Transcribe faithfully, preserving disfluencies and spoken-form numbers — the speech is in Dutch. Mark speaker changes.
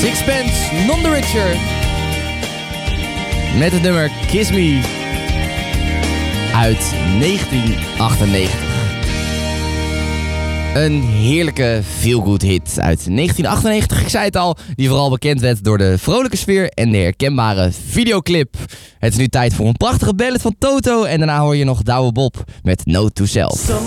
Speaker 1: Sixpence None the Richer. Met het nummer Kiss Me uit negentien achtennegentig. Een heerlijke feel-good hit uit negentien achtennegentig. Ik zei het al, die vooral bekend werd door de vrolijke sfeer en de herkenbare videoclip. Het is nu tijd voor een prachtige ballad van Toto en daarna hoor je nog Douwe Bob met Note to Self.